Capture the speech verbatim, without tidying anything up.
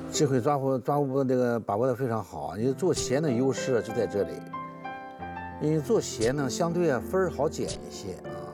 智慧抓握抓握这个把握的非常好。你做咸的优势就在这里，因为做咸呢相对啊分儿好减一些啊。